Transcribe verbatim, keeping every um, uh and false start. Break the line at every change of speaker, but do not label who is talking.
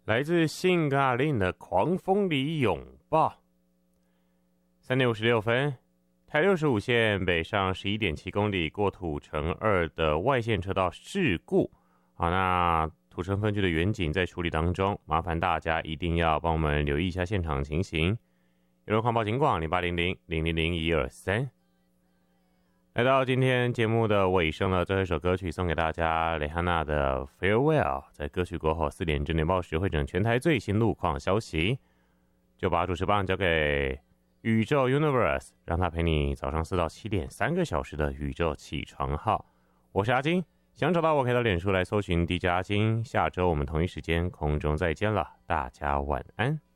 来自性咖令的狂风里拥抱。三点五十六分，台六十五线北上十一点七公里过土城二的外线车道事故。好，那土城分局的员警在处理当中，麻烦大家一定要帮我们留意一下现场情形。有人狂暴警广零八零零零零零一二三。来到今天节目的尾声了，最后一首歌曲送给大家，蕾哈娜的 Farewell。 在歌曲过后四点整点报时会整全台最新路况消息，就把主持棒交给宇宙 Universe， 让他陪你早上四到七点三个小时的宇宙起床号。我是阿金，想找到我可以到脸书来搜寻 D J 阿金。下周我们同一时间空中再见了，大家晚安。